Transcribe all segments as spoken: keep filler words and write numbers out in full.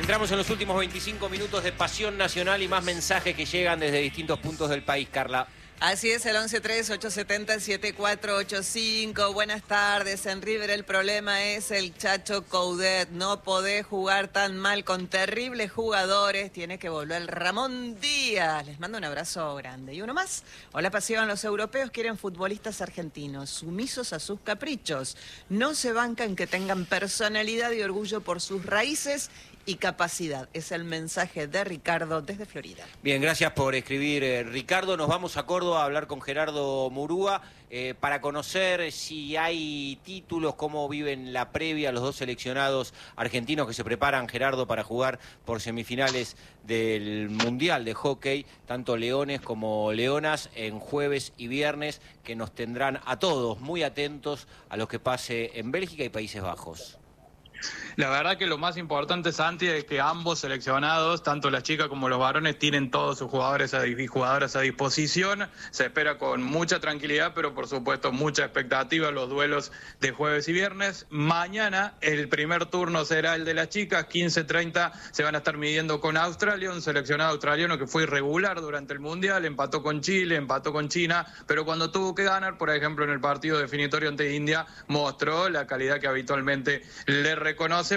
Entramos en los últimos veinticinco minutos de Pasión Nacional y más mensajes que llegan desde distintos puntos del país, Carla. Así es, el once tres ocho siete cero siete cuatro ocho cinco. Buenas tardes. En River el problema es el Chacho Coudet. No podés jugar tan mal con terribles jugadores. Tiene que volver Ramón Díaz. Les mando un abrazo grande. Y uno más. Hola, Pasión. Los europeos quieren futbolistas argentinos, sumisos a sus caprichos. No se bancan que tengan personalidad y orgullo por sus raíces y capacidad. Es el mensaje de Ricardo desde Florida. Bien, gracias por escribir, eh, Ricardo. Nos vamos a Córdoba a hablar con Gerardo Murúa eh, para conocer si hay títulos, cómo viven la previa los dos seleccionados argentinos que se preparan, Gerardo, para jugar por semifinales del Mundial de Hockey, tanto Leones como Leonas, en jueves y viernes, que nos tendrán a todos muy atentos a lo que pase en Bélgica y Países Bajos. La verdad que lo más importante, Santi, es que ambos seleccionados, tanto las chicas como los varones, tienen todos sus jugadores y jugadoras a disposición. Se espera con mucha tranquilidad, pero por supuesto mucha expectativa los duelos de jueves y viernes. Mañana el primer turno será el de las chicas, quince treinta se van a estar midiendo con Australia, un seleccionado australiano que fue irregular durante el Mundial, empató con Chile, empató con China, pero cuando tuvo que ganar, por ejemplo en el partido definitorio ante India, mostró la calidad que habitualmente le reconocemos.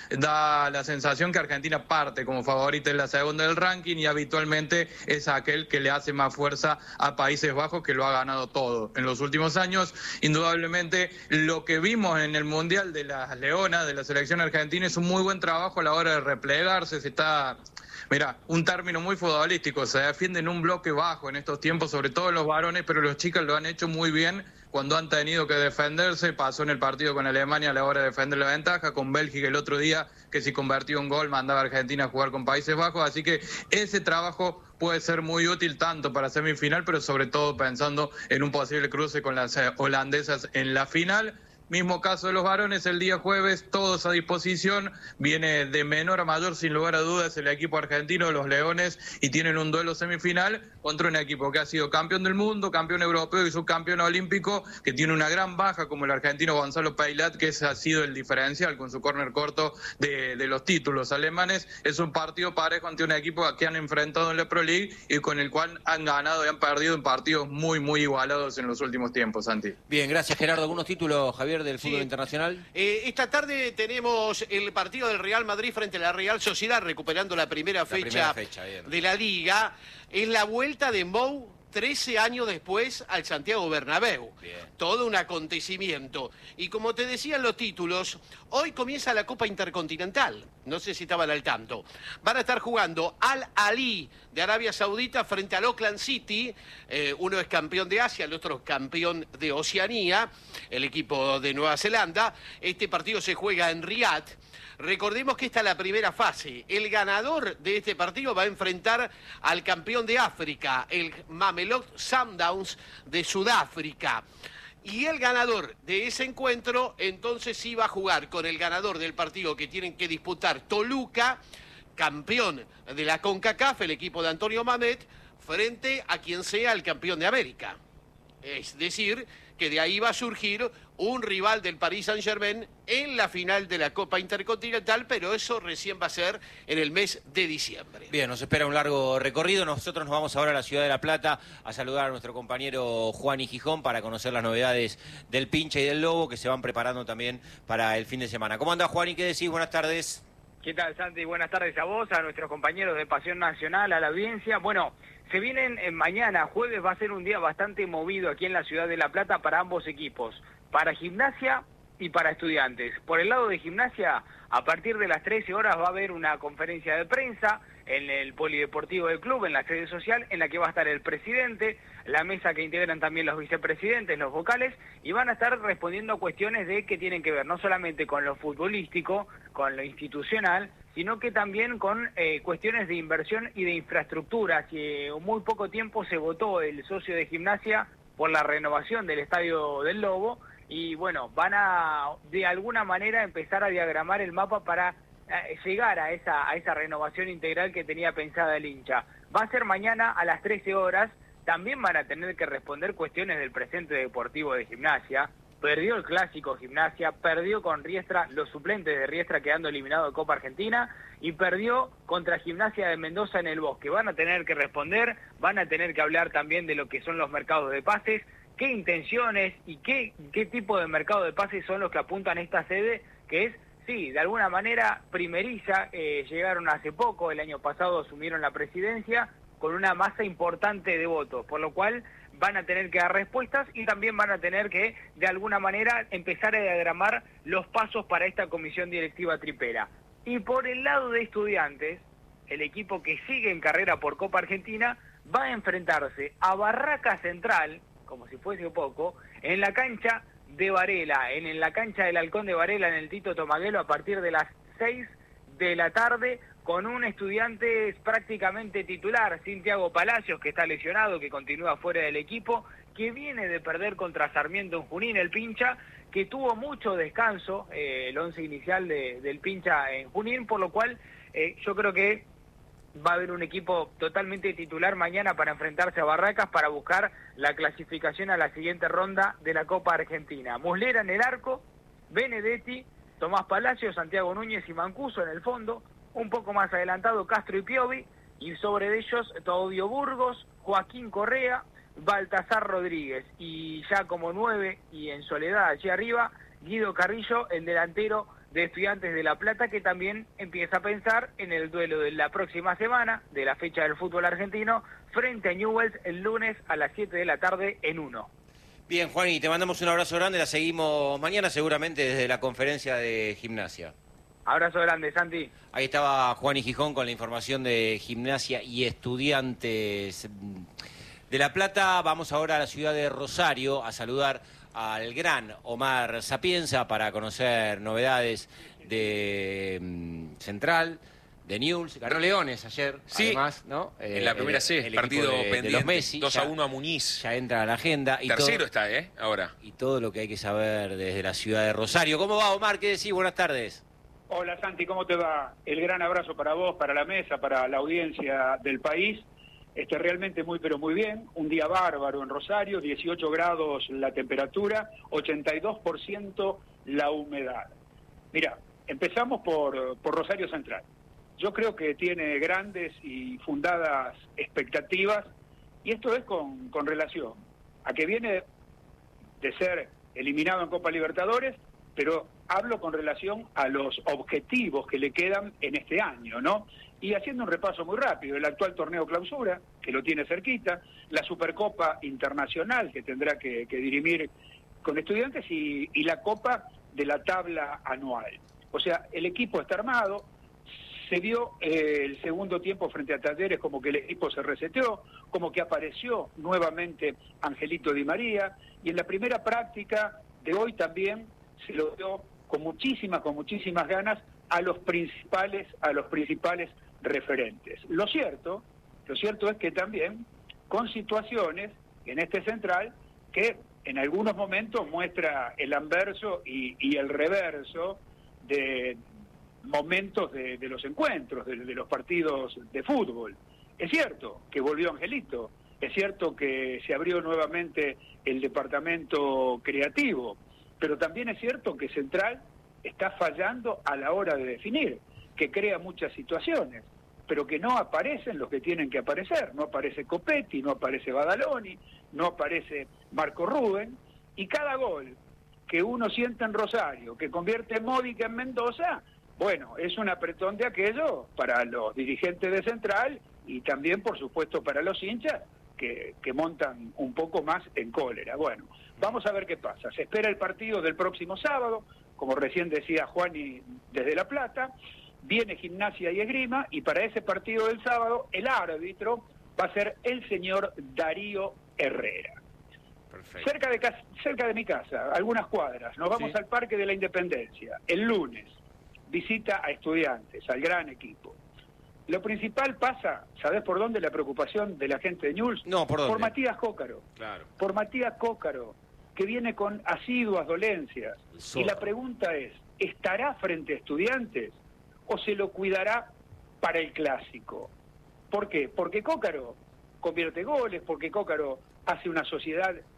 Da la sensación que Argentina parte como favorita en la segunda del ranking y habitualmente es aquel que le hace más fuerza a Países Bajos, que lo ha ganado todo en los últimos años. Indudablemente lo que vimos en el Mundial de las Leonas, de la selección argentina, es un muy buen trabajo a la hora de replegarse. Se está... Mira, un término muy futbolístico, se defienden un bloque bajo en estos tiempos, sobre todo los varones, pero los chicos lo han hecho muy bien cuando han tenido que defenderse. Pasó en el partido con Alemania a la hora de defender la ventaja, con Bélgica el otro día, que si convertía un gol mandaba a Argentina a jugar con Países Bajos, así que ese trabajo puede ser muy útil tanto para semifinal, pero sobre todo pensando en un posible cruce con las holandesas en la final. Mismo caso de los varones, el día jueves, todos a disposición. Viene de menor a mayor, sin lugar a dudas, el equipo argentino, los Leones, y tienen un duelo semifinal contra un equipo que ha sido campeón del mundo, campeón europeo y subcampeón olímpico, que tiene una gran baja como el argentino Gonzalo Peilat, que ese ha sido el diferencial con su córner corto de, de los títulos alemanes. Es un partido parejo ante un equipo que han enfrentado en la Pro League y con el cual han ganado y han perdido en partidos muy, muy igualados en los últimos tiempos, Santi. Bien, gracias, Gerardo. ¿Algunos títulos, Javier, del fútbol sí. internacional? Eh, esta tarde tenemos el partido del Real Madrid frente a la Real Sociedad, recuperando la primera fecha, la primera fecha de la Liga. Es la vuelta de Mou trece años después al Santiago Bernabéu. Bien. Todo un acontecimiento. Y como te decían los títulos, hoy comienza la Copa Intercontinental. No sé si estaban al tanto. Van a estar jugando Al Ahly de Arabia Saudita frente al Auckland City. Eh, uno es campeón de Asia, el otro es campeón de Oceanía, el equipo de Nueva Zelanda. Este partido se juega en Riad. Recordemos que esta es la primera fase. El ganador de este partido va a enfrentar al campeón de África, el Mamelodi Sundowns de Sudáfrica. Y el ganador de ese encuentro, entonces sí va a jugar con el ganador del partido que tienen que disputar Toluca, campeón de la CONCACAF, el equipo de Antonio Mamet, frente a quien sea el campeón de América. Es decir, que de ahí va a surgir un rival del Paris Saint-Germain en la final de la Copa Intercontinental, pero eso recién va a ser en el mes de diciembre. Bien, nos espera un largo recorrido. Nosotros nos vamos ahora a la ciudad de La Plata a saludar a nuestro compañero Juan y Gijón para conocer las novedades del Pincha y del Lobo, que se van preparando también para el fin de semana. ¿Cómo anda, Juan, y qué decís? Buenas tardes. ¿Qué tal, Santi? Buenas tardes a vos, a nuestros compañeros de Pasión Nacional, a la audiencia. Bueno, se vienen eh, mañana, jueves, va a ser un día bastante movido aquí en la ciudad de La Plata para ambos equipos, para Gimnasia y para Estudiantes. Por el lado de Gimnasia, a partir de las trece horas va a haber una conferencia de prensa en el polideportivo del club, en la sede social, en la que va a estar el presidente, la mesa que integran también los vicepresidentes, los vocales, y van a estar respondiendo a cuestiones de que tienen que ver no solamente con lo futbolístico, con lo institucional, sino que también con eh, cuestiones de inversión y de infraestructura. Hace muy poco tiempo se votó el socio de Gimnasia por la renovación del Estadio del Lobo, y bueno, van a de alguna manera empezar a diagramar el mapa para eh, llegar a esa, a esa renovación integral que tenía pensada el hincha. Va a ser mañana a las trece horas, también van a tener que responder cuestiones del presente deportivo de Gimnasia, perdió el clásico Gimnasia, perdió con Riestra, los suplentes de Riestra quedando eliminado de Copa Argentina, y perdió contra Gimnasia de Mendoza en el Bosque. Van a tener que responder, van a tener que hablar también de lo que son los mercados de pases, qué intenciones y qué, qué tipo de mercado de pases son los que apuntan a esta sede, que es, sí, de alguna manera primeriza. Eh, llegaron hace poco, el año pasado asumieron la presidencia con una masa importante de votos, por lo cual van a tener que dar respuestas y también van a tener que, de alguna manera, empezar a diagramar los pasos para esta comisión directiva tripera. Y por el lado de Estudiantes, el equipo que sigue en carrera por Copa Argentina va a enfrentarse a Barraca Central, como si fuese poco, en la cancha de Varela, en, en la cancha del Halcón de Varela, en el Tito Tomaguelo, a partir de las seis de la tarde, con un Estudiantes prácticamente titular, sin Thiago Palacios, que está lesionado, que continúa fuera del equipo, que viene de perder contra Sarmiento en Junín, el Pincha, que tuvo mucho descanso, eh, el once inicial de, del Pincha en Junín, por lo cual eh, yo creo que va a haber un equipo totalmente titular mañana para enfrentarse a Barracas para buscar la clasificación a la siguiente ronda de la Copa Argentina. Muslera en el arco, Benedetti, Tomás Palacios, Santiago Núñez y Mancuso en el fondo, un poco más adelantado Castro y Piovi, y sobre ellos Todio Burgos, Joaquín Correa, Baltasar Rodríguez, y ya como nueve y en soledad allí arriba, Guido Carrillo, el delantero de Estudiantes de La Plata, que también empieza a pensar en el duelo de la próxima semana, de la fecha del fútbol argentino, frente a Newell's el lunes a las siete de la tarde en uno. Bien, Juan, y te mandamos un abrazo grande, la seguimos mañana seguramente desde la conferencia de Gimnasia. Abrazo grande, Santi. Ahí estaba Juan y Gijón con la información de Gimnasia y Estudiantes de La Plata. Vamos ahora a la ciudad de Rosario a saludar al gran Omar Sapienza para conocer novedades de um, Central, de Newell's. Ganó Leones ayer, sí, además, ¿no? En eh, la primera C, el, el partido de, pendiente, de los Messi, dos a uno a Muniz. Ya entra a la agenda. Y Tercero todo, está, ¿eh? Ahora. Y todo lo que hay que saber desde la ciudad de Rosario. ¿Cómo va, Omar? ¿Qué decís? Buenas tardes. Hola, Santi, ¿cómo te va? El gran abrazo para vos, para la mesa, para la audiencia del país. Este, realmente muy, pero muy bien. Un día bárbaro en Rosario, dieciocho grados la temperatura, ochenta y dos por ciento la humedad. Mira, empezamos por, por Rosario Central. Yo creo que tiene grandes y fundadas expectativas, y esto es con, con relación a que viene de ser eliminado en Copa Libertadores, pero hablo con relación a los objetivos que le quedan en este año, ¿no? Y haciendo un repaso muy rápido, el actual torneo clausura, que lo tiene cerquita, la Supercopa Internacional, que tendrá que, que dirimir con Estudiantes, y, y la Copa de la tabla anual. O sea, el equipo está armado, se vio eh, el segundo tiempo frente a Talleres como que el equipo se reseteó, como que apareció nuevamente Angelito Di María, y en la primera práctica de hoy también se lo dio con muchísimas, con muchísimas ganas a los principales, a los principales referentes. Lo cierto, lo cierto es que también con situaciones en este Central que en algunos momentos muestra el anverso y, y el reverso de momentos de, de los encuentros, de, de los partidos de fútbol. Es cierto que volvió Angelito, es cierto que se abrió nuevamente el departamento creativo, pero también es cierto que Central está fallando a la hora de definir, que crea muchas situaciones, pero que no aparecen los que tienen que aparecer. No aparece Copetti, no aparece Badaloni, no aparece Marco Rubén, y cada gol que uno siente en Rosario, que convierte Módica en Mendoza, bueno, es un apretón de aquello para los dirigentes de Central y también, por supuesto, para los hinchas, que, que montan un poco más en cólera. Bueno, vamos a ver qué pasa. Se espera el partido del próximo sábado, como recién decía Juani desde La Plata, viene Gimnasia y Esgrima, y para ese partido del sábado el árbitro va a ser el señor Darío Herrera. Perfecto. Cerca de, casa, cerca de mi casa, algunas cuadras, nos vamos sí. al Parque de la Independencia, el lunes, visita a Estudiantes, al gran equipo. Lo principal pasa, ¿sabés por dónde la preocupación de la gente de Newell's? No, ¿por dónde? Por Matías Cócaro. Claro. Por Matías Cócaro, que viene con asiduas dolencias. Y la pregunta es, ¿estará frente a Estudiantes o se lo cuidará para el Clásico? ¿Por qué? Porque Cócaro convierte goles, porque Cócaro hace una sociedad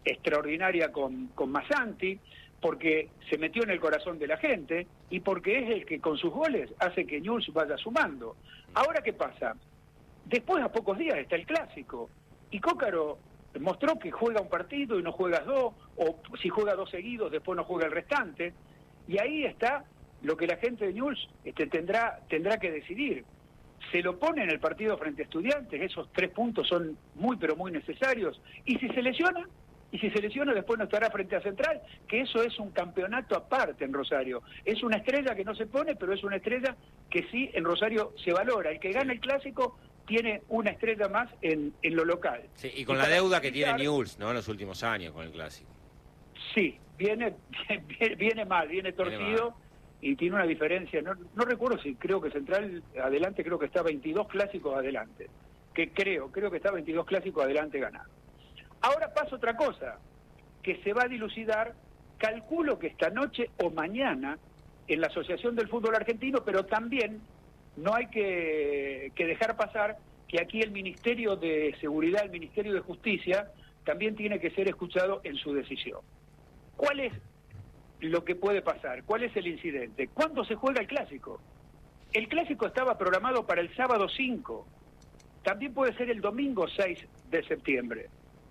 extraordinaria con, con Massanti, porque se metió en el corazón de la gente y porque es el que con sus goles hace que Newell's vaya sumando. Ahora, ¿qué pasa? Después, a pocos días, está el Clásico. Y Cócaro mostró que juega un partido y no juegas dos, o si juega dos seguidos, después no juega el restante. Y ahí está lo que la gente de Newell's este, tendrá, tendrá que decidir. Se lo pone en el partido frente a Estudiantes, esos tres puntos son muy pero muy necesarios. Y si se lesiona, y si se lesiona después no estará frente a Central, que eso es un campeonato aparte en Rosario. Es una estrella que no se pone, pero es una estrella que sí en Rosario se valora. El que gana el Clásico tiene una estrella más en, en lo local. Sí, y con y la deuda que tiene Newell's, ¿no? En los últimos años con el Clásico. Sí, viene, viene, viene mal, viene torcido. Viene mal. Y tiene una diferencia, no, no recuerdo si creo que Central adelante, creo que está veintidós clásicos adelante, que creo, creo que está veintidós clásicos adelante ganado. Ahora pasa otra cosa, que se va a dilucidar, calculo que esta noche o mañana, en la Asociación del Fútbol Argentino, pero también no hay que, que dejar pasar que aquí el Ministerio de Seguridad, el Ministerio de Justicia, también tiene que ser escuchado en su decisión. ¿Cuál es lo que puede pasar? ¿Cuál es el incidente? ¿Cuándo se juega el Clásico? El Clásico estaba programado para el sábado cinco. También puede ser el domingo seis de septiembre.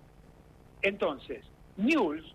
Entonces, Newell's,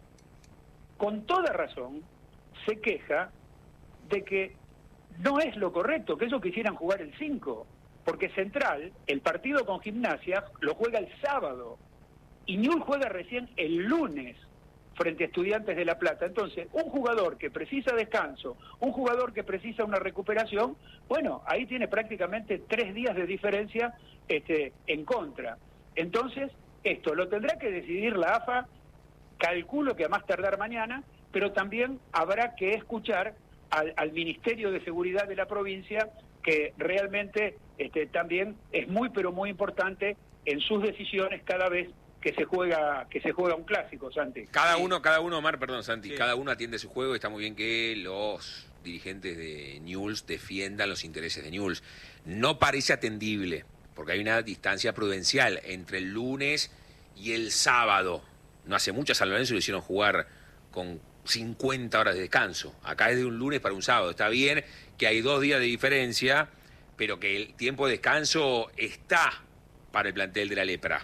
con toda razón, se queja de que no es lo correcto, que ellos quisieran jugar el cinco, porque Central, el partido con Gimnasia, lo juega el sábado, y Newell's juega recién el lunes, frente a Estudiantes de La Plata. Entonces, un jugador que precisa descanso, un jugador que precisa una recuperación, bueno, ahí tiene prácticamente tres días de diferencia este, en contra. Entonces, esto lo tendrá que decidir la A F A, calculo que a más tardar mañana, pero también habrá que escuchar al, al Ministerio de Seguridad de la provincia, que realmente este, también es muy, pero muy importante en sus decisiones cada vez que se juega que se juega un clásico, Santi. Cada sí. uno, cada uno, Omar, perdón, Santi, sí. cada uno atiende su juego y está muy bien que los dirigentes de Newell's defiendan los intereses de Newell's. No parece atendible, porque hay una distancia prudencial entre el lunes y el sábado. No hace mucho a San Lorenzo lo hicieron jugar con cincuenta horas de descanso. Acá es de un lunes para un sábado. Está bien que hay dos días de diferencia, pero que el tiempo de descanso está para el plantel de la Lepra.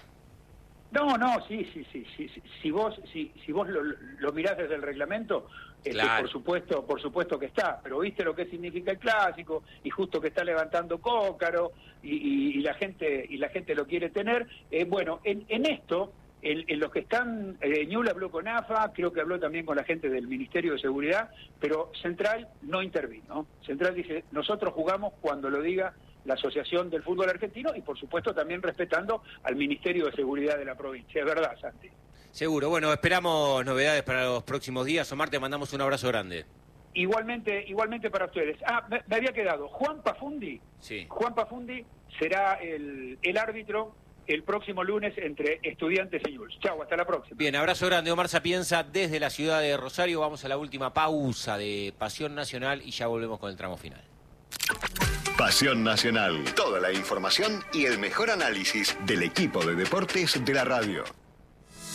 No, no, sí, sí, sí, sí, sí. Si vos, si, si vos lo, lo mirás desde el reglamento, claro. este, por supuesto, por supuesto que está, pero viste lo que significa el Clásico, y justo que está levantando Cócaro, y, y, y la gente, y la gente lo quiere tener. Eh, bueno, en, en esto, en, en los que están, eh, Newell's habló con A F A, creo que habló también con la gente del Ministerio de Seguridad, pero Central no intervino. Central dice, nosotros jugamos cuando lo diga la Asociación del Fútbol Argentino y, por supuesto, también respetando al Ministerio de Seguridad de la provincia. Es verdad, Santi. Seguro. Bueno, esperamos novedades para los próximos días. Omar, te mandamos un abrazo grande. Igualmente, igualmente para ustedes. Ah, me, me había quedado. Juan Pafundi. Sí. Juan Pafundi será el, el árbitro el próximo lunes entre Estudiantes y Newell's. Chau, hasta la próxima. Bien, abrazo grande. Omar Sapienza desde la ciudad de Rosario. Vamos a la última pausa de Pasión Nacional y ya volvemos con el tramo final. Pasión Nacional. Toda la información y el mejor análisis del equipo de deportes de la radio.